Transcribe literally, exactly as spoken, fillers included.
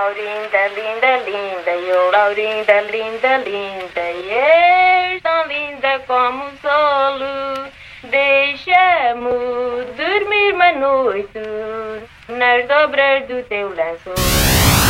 Laurinda, linda, linda, eu, Laurinda, linda, linda, e és tão linda como o solo. Deixa-me dormir uma noite nas dobras do teu lençol.